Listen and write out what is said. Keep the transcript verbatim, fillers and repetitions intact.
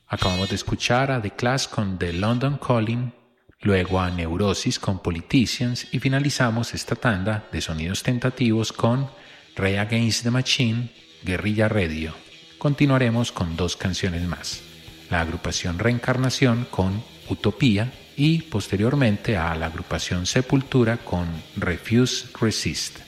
Acabamos de escuchar a The Clash con The London Calling, luego a Neurosis con Politicians y finalizamos esta tanda de sonidos tentativos con Rage Against the Machine, Guerrilla Radio. Continuaremos con dos canciones más, la agrupación Reencarnación con Utopía y posteriormente a la agrupación Sepultura con Refuse Resist.